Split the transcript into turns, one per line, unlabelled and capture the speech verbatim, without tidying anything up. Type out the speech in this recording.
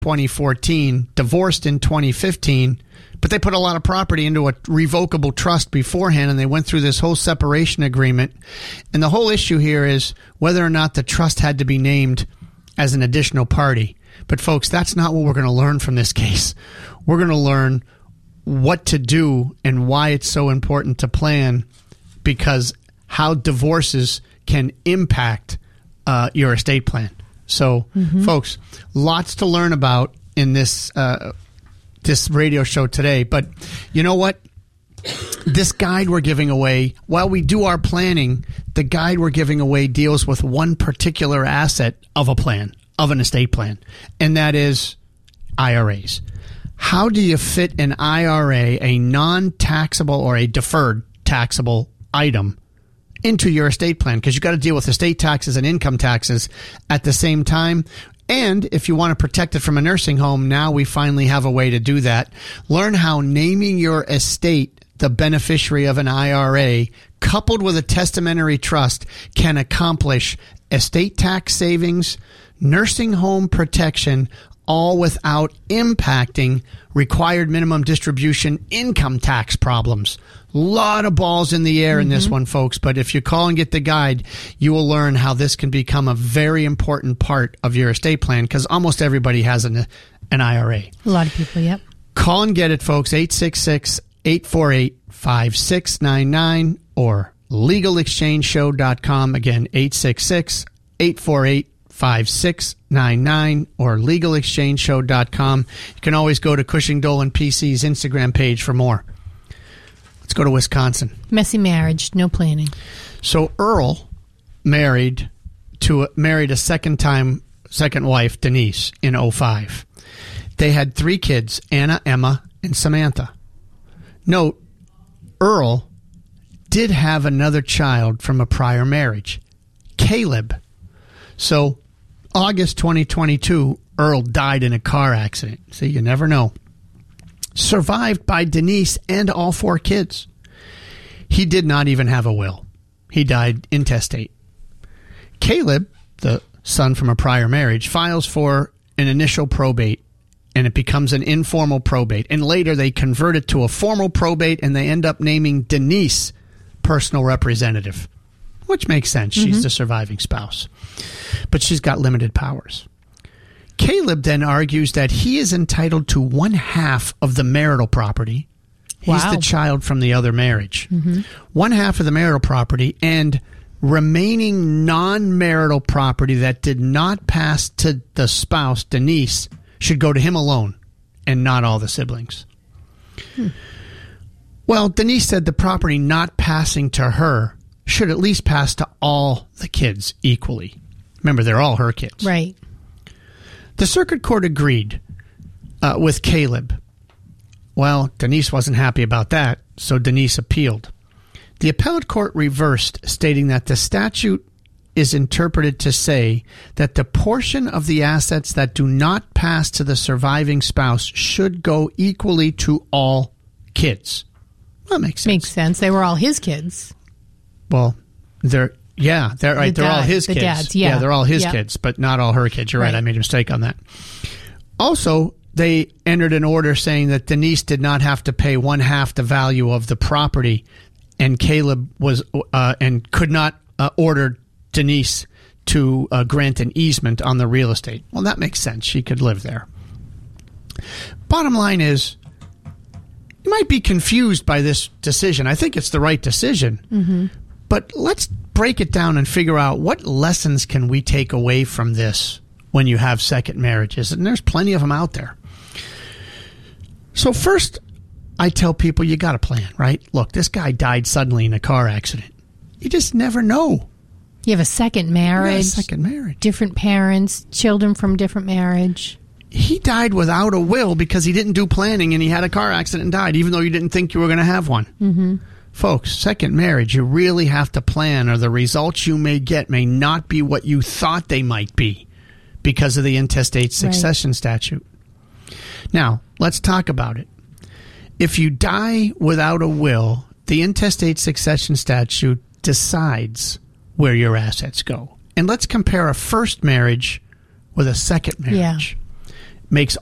twenty fourteen, divorced in twenty fifteen, but they put a lot of property into a revocable trust beforehand, and they went through this whole separation agreement. And the whole issue here is whether or not the trust had to be named as an additional party. But folks, that's not what we're going to learn from this case. We're going to learn what to do and why it's so important to plan, because how divorces can impact uh, your estate plan. So, mm-hmm. folks, lots to learn about in this uh, this radio show today. But you know what? This guide we're giving away, while we do our planning, the guide we're giving away deals with one particular asset of a plan, of an estate plan, and that is I R As. How do you fit an I R A, a non-taxable or a deferred taxable item, into your estate plan? Because you've got to deal with estate taxes and income taxes at the same time. And if you want to protect it from a nursing home, now we finally have a way to do that. Learn how naming your estate the beneficiary of an I R A, coupled with a testamentary trust, can accomplish estate tax savings, nursing home protection, all without impacting required minimum distribution income tax problems. Lot of balls in the air in mm-hmm. this one, folks. But if you call and get the guide, you will learn how this can become a very important part of your estate plan, because almost everybody has an, an I R A.
A lot of people, yep.
Call and get it, folks. eight six six, eight four eight, five six nine nine or legal exchange show dot com. Again, eight six six, eight four eight, five six nine nine or legal exchange show dot com. You can always go to Cushing Dolan P C's Instagram page for more. Let's go to Wisconsin.
Messy marriage, no planning.
So Earl married to married a second time, second wife, Denise, in oh five. They had three kids, Anna, Emma, and Samantha. Note, Earl did have another child from a prior marriage, Caleb. So August twenty twenty-two, Earl died in a car accident. See, you never know. Survived by Denise and all four kids. He did not even have a will. He died intestate. Caleb, the son from a prior marriage, files for an initial probate, and it becomes an informal probate. And later they convert it to a formal probate, and they end up naming Denise personal representative, which makes sense. Mm-hmm. She's the surviving spouse. But she's got limited powers. Caleb then argues that he is entitled to one half of the marital property. He's wow. the child from the other marriage. Mm-hmm. One half of the marital property and remaining non-marital property that did not pass to the spouse, Denise, should go to him alone and not all the siblings. Hmm. Well, Denise said the property not passing to her should at least pass to all the kids equally. Remember, they're all her kids.
Right.
The circuit court agreed uh, with Caleb. Well, Denise wasn't happy about that, so Denise appealed. The appellate court reversed, stating that the statute is interpreted to say that the portion of the assets that do not pass to the surviving spouse should go equally to all kids. That makes sense.
Makes sense. They were all his kids.
Well, they're... Yeah, they're right. The they're dad, all his
the
kids.
Dads, yeah.
yeah, they're all his
yeah.
kids, but not all her kids. You're right.
right.
I made a mistake on that. Also, they entered an order saying that Denise did not have to pay one half the value of the property, and Caleb was uh, and could not uh, order Denise to uh, grant an easement on the real estate. Well, that makes sense. She could live there. Bottom line is, you might be confused by this decision. I think it's the right decision, mm-hmm. but let's break it down and figure out what lessons can we take away from this when you have second marriages. And there's plenty of them out there. So first, I tell people you got to plan, right? Look, this guy died suddenly in a car accident. You just never know.
You have a second marriage.
A second marriage.
Different parents, children from different marriage.
He died without a will because he didn't do planning and he had a car accident and died, even though you didn't think you were going to have one. Mm-hmm. Folks, second marriage, you really have to plan, or the results you may get may not be what you thought they might be because of the intestate succession right. statute. Now, let's talk about it. If you die without a will, the intestate succession statute decides where your assets go. And let's compare a first marriage with a second marriage.
Yeah.
makes